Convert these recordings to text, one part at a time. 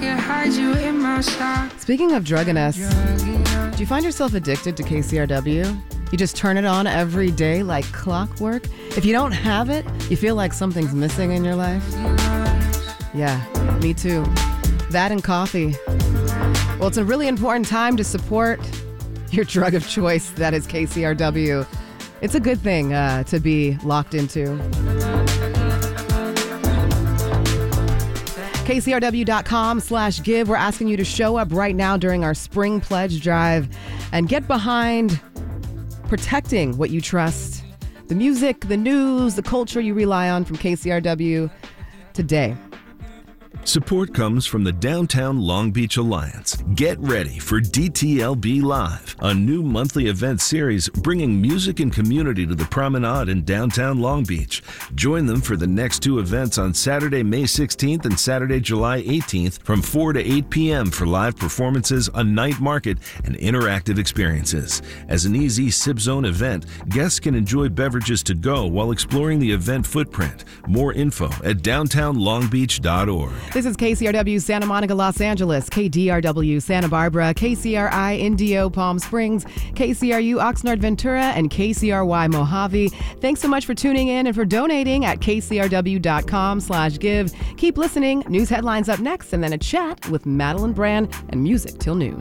can hide you in my socks. Speaking of drugginess, do you find yourself addicted to KCRW? You just turn it on every day like clockwork? If you don't have it, you feel like something's missing in your life? Yeah, me too. That and coffee. Well, it's a really important time to support your drug of choice, that is KCRW. It's a good thing to be locked into. KCRW.com/give. We're asking you to show up right now during our spring pledge drive and get behind protecting what you trust. The music, the news, the culture you rely on from KCRW today. Support comes from the Downtown Long Beach Alliance. Get ready for DTLB Live, a new monthly event series bringing music and community to the promenade in downtown Long Beach. Join them for the next two events on Saturday, May 16th and Saturday, July 18th from 4 to 8 p.m. for live performances, a night market, and interactive experiences. As an easy Sip Zone event, guests can enjoy beverages to go while exploring the event footprint. More info at downtownlongbeach.org. This is KCRW Santa Monica, Los Angeles, KDRW Santa Barbara, KCRI Indio Palm Springs, KCRU Oxnard Ventura, and KCRY Mojave. Thanks so much for tuning in and for donating at KCRW.com/give. Keep listening. News headlines up next, and then a chat with Madeline Brand and music till noon.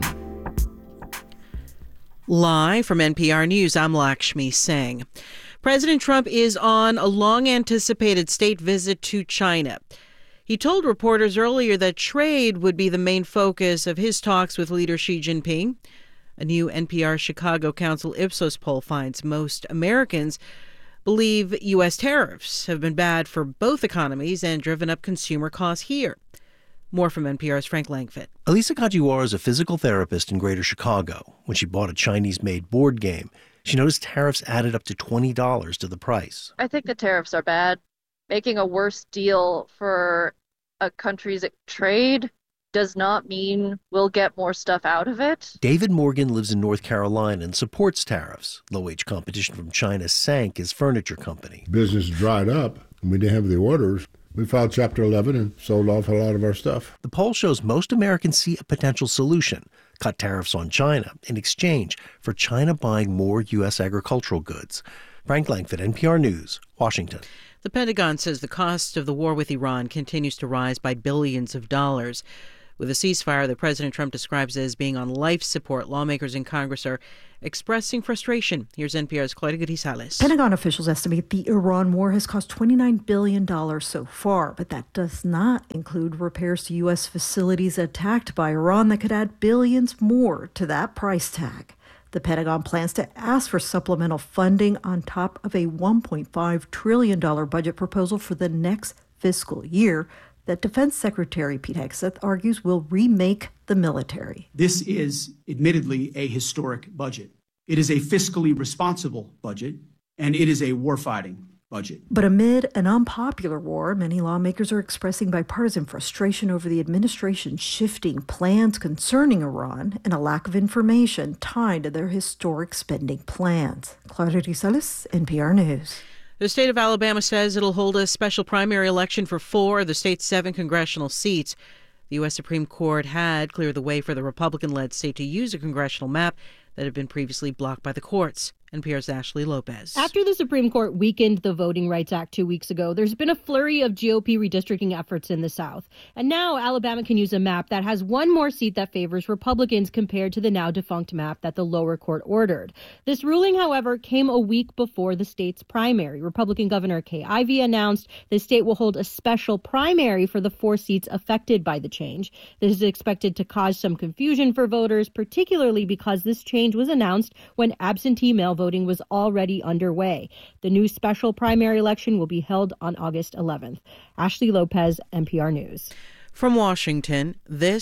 Live from NPR News, I'm Lakshmi Singh. President Trump is on a long-anticipated state visit to China. He told reporters earlier that trade would be the main focus of his talks with leader Xi Jinping. A new NPR Chicago Council Ipsos poll finds most Americans believe U.S. tariffs have been bad for both economies and driven up consumer costs here. More from NPR's Frank Langfitt. Elisa Kajiwara is a physical therapist in Greater Chicago. When she bought a Chinese-made board game, she noticed tariffs added up to $20 to the price. I think the tariffs are bad. Making a worse deal for a country's trade does not mean we'll get more stuff out of it. David Morgan lives in North Carolina and supports tariffs. Low-wage competition from China sank his furniture company. Business dried up, and we didn't have the orders. We filed Chapter 11 and sold off a lot of our stuff. The poll shows most Americans see a potential solution: cut tariffs on China in exchange for China buying more U.S. agricultural goods. Frank Langfitt, NPR News, Washington. The Pentagon says the cost of the war with Iran continues to rise by billions of dollars. With a ceasefire that President Trump describes as being on life support, lawmakers in Congress are expressing frustration. Here's NPR's Claudia Grisales. Pentagon officials estimate the Iran war has cost $29 billion so far, but that does not include repairs to U.S. facilities attacked by Iran that could add billions more to that price tag. The Pentagon plans to ask for supplemental funding on top of a $1.5 trillion budget proposal for the next fiscal year that Defense Secretary Pete Hegseth argues will remake the military. This is admittedly a historic budget. It is a fiscally responsible budget, and it is a warfighting budget. But amid an unpopular war, many lawmakers are expressing bipartisan frustration over the administration's shifting plans concerning Iran and a lack of information tied to their historic spending plans. Claudia Grisales, NPR News. The state of Alabama says it'll hold a special primary election for 4 of the state's 7 congressional seats. The U.S. Supreme Court had cleared the way for the Republican-led state to use a congressional map that had been previously blocked by the courts. NPR's Ashley Lopez. After the Supreme Court weakened the Voting Rights Act 2 weeks ago, there's been a flurry of GOP redistricting efforts in the South. And now Alabama can use a map that has one more seat that favors Republicans compared to the now defunct map that the lower court ordered. This ruling, however, came a week before the state's primary. Republican Governor Kay Ivey announced the state will hold a special primary for the 4 seats affected by the change. This is expected to cause some confusion for voters, particularly because this change was announced when absentee mail voting was already underway. The new special primary election will be held on August 11th. Ashley Lopez, NPR News. From Washington, this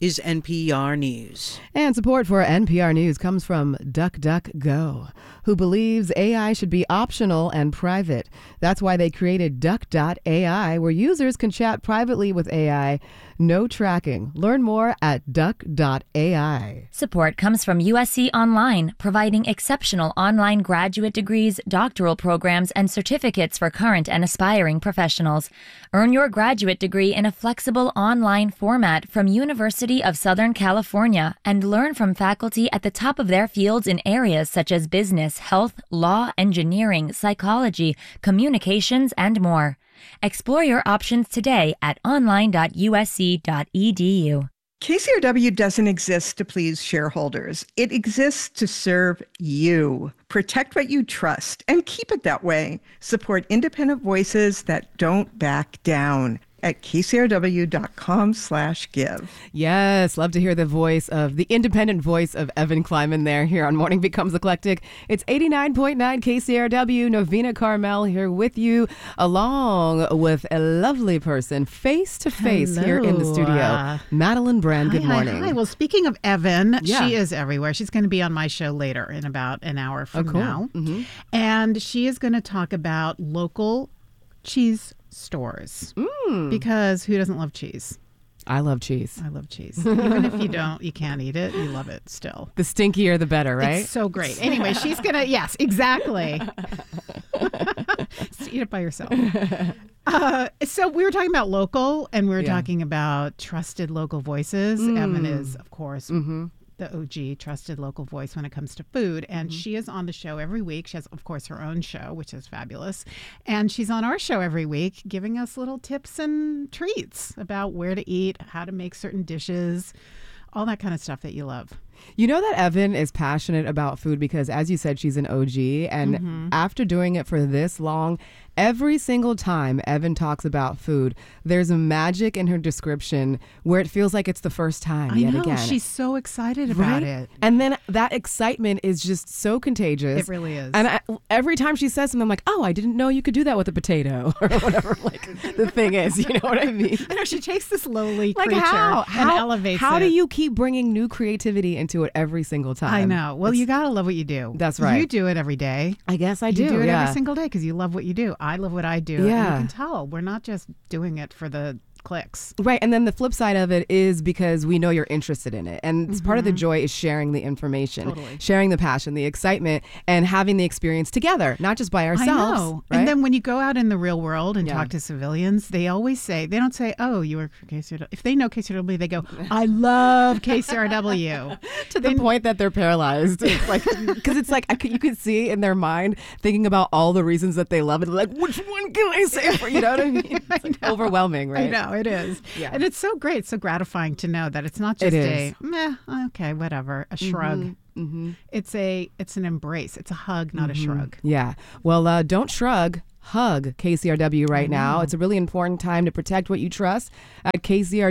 is NPR News. And support for NPR News comes from DuckDuckGo, who believes AI should be optional and private. That's why they created Duck.ai, where users can chat privately with AI. No tracking. Learn more at Duck.ai. Support comes from USC Online, providing exceptional online graduate degrees, doctoral programs, and certificates for current and aspiring professionals. Earn your graduate degree in a flexible online format from University of Southern California and learn from faculty at the top of their fields in areas such as business, health, law, engineering, psychology, communications, and more. Explore your options today at online.usc.edu. KCRW doesn't exist to please shareholders. It exists to serve you. Protect what you trust and keep it that way. Support independent voices that don't back down at kcrw.com/give. Yes, love to hear the independent voice of Evan Kleiman there here on Morning Becomes Eclectic. It's 89.9 KCRW. Novena Carmel here with you, along with a lovely person face to face here in the studio. Madeline Brand, good morning. Hi. Well, speaking of Evan, she is everywhere. She's going to be on my show later in about an hour from now. Mm-hmm. And she is going to talk about local cheese stores. Because who doesn't love cheese? I love cheese. I love cheese. Even if you don't, you can't eat it. You love it still. The stinkier, the better, right? It's so great. Anyway, she's going to, yes, exactly. Just eat it by yourself. So we were talking about local, and we were talking about trusted local voices. Evan is, of course, the OG trusted local voice when it comes to food. And she is on the show every week. She has, of course, her own show, which is fabulous. And she's on our show every week, giving us little tips and treats about where to eat, how to make certain dishes, all that kind of stuff that you love. You know that Evan is passionate about food because, as you said, she's an OG. And after doing it for this long, every single time Evan talks about food, there's a magic in her description where it feels like it's the first time yet again. She's so excited about it. And then that excitement is just so contagious. It really is. And every time she says something, I'm like, oh, I didn't know you could do that with a potato or whatever the thing is. You know what I mean? I know, she takes this lowly like creature and elevates it. How do you keep bringing new creativity into it every single time? I know. Well, you got to love what you do. That's right. You do it every day. I guess I do. You do it every single day because you love what you do. I love what I do. Yeah. And you can tell we're not just doing it for the clicks. Right. And then the flip side of it is because we know you're interested in it. And part of the joy is sharing the information, sharing the passion, the excitement, and having the experience together, not just by ourselves. I know. Right? And then when you go out in the real world and talk to civilians, they always say, they don't say, oh, you work for KCRW. If they know KCRW, they go, I love KCRW. To the point that they're paralyzed. It's like, because it's like, you could see in their mind thinking about all the reasons that they love it. Like, which one can I say for? You know what I mean? It's like overwhelming, right? I know. It is. Yeah. And it's so great. It's so gratifying to know that it's not just a meh, okay, whatever, a shrug. It's an embrace. It's a hug, not a shrug. Yeah. Well, don't shrug. Hug KCRW right now. It's a really important time to protect what you trust at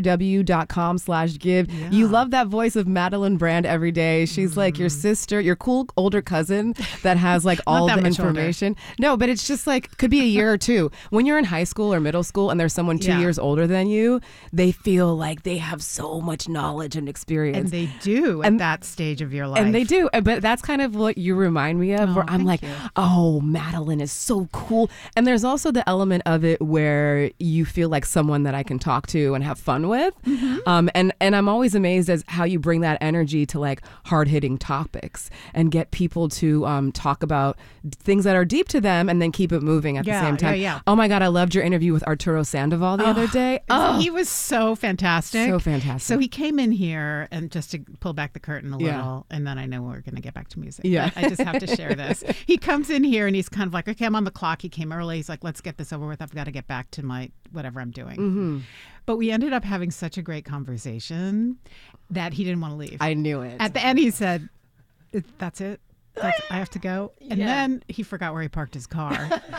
kcrw.com/give. Yeah. You love that voice of Madeline Brand every day. She's like your sister, your cool older cousin that has like all the information. No, but it's just like could be a year or two. When you're in high school or middle school and there's someone 2 years older than you, they feel like they have so much knowledge and experience. And they do at that stage of your life. And they do. But that's kind of what you remind me of, where I'm like, oh, Madeline is so cool. And there's also the element of it where you feel like someone that I can talk to and have fun with. And I'm always amazed as how you bring that energy to like hard-hitting topics and get people to talk about things that are deep to them and then keep it moving at the same time. Oh my God, I loved your interview with Arturo Sandoval the other day. He was so fantastic. So fantastic. So he came in here, and just to pull back the curtain a little, and then I know we're going to get back to music. Yeah. But I just have to share this. He comes in here and he's kind of like, okay, I'm on the clock. He came early. He's like, let's get this over with. I've got to get back to my whatever I'm doing. But we ended up having such a great conversation that he didn't want to leave. I knew it. At the end, he said, that's it. I have to go. And then he forgot where he parked his car,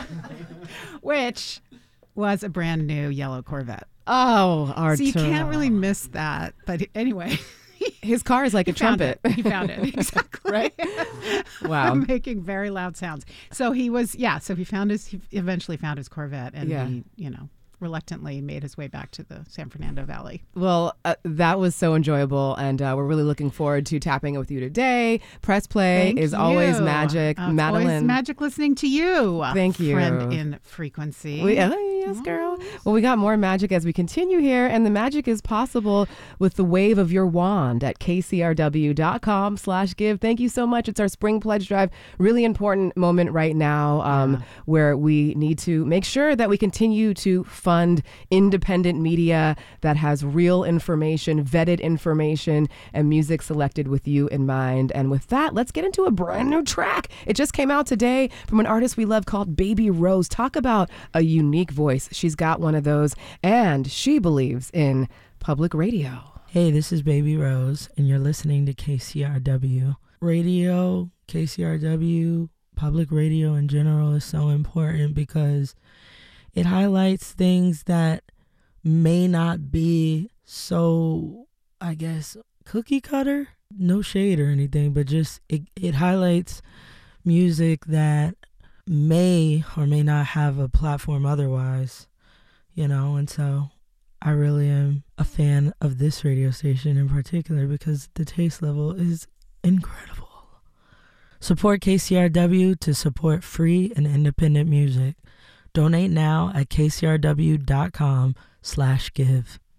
which was a brand new yellow Corvette. Oh, Arturo. So you can't really miss that. But anyway. His car is like a trumpet. He found it. Exactly. Right? Wow. Making very loud sounds. So he was, so he eventually found his Corvette, and he, reluctantly made his way back to the San Fernando Valley. Well, that was so enjoyable, and we're really looking forward to tapping it with you today. Press Play is always magic. Madeline. Always magic listening to you. Thank you. Friend in frequency. Yes, girl. Well, we got more magic as we continue here, and the magic is possible with the wave of your wand at kcrw.com/give. Thank you so much. It's our spring pledge drive. Really important moment right now where we need to make sure that we continue to fund independent media that has real information, vetted information, and music selected with you in mind. And with that, let's get into a brand new track. It just came out today from an artist we love called Baby Rose. Talk about a unique voice. She's got one of those, and she believes in public radio. Hey, this is Baby Rose, and you're listening to KCRW. Radio, KCRW, public radio in general is so important because it highlights things that may not be so, I guess, cookie cutter. No shade or anything, but just it highlights music that may or may not have a platform otherwise, and so I really am a fan of this radio station in particular because the taste level is incredible. Support KCRW to support free and independent music. Donate now at kcrw.com/give.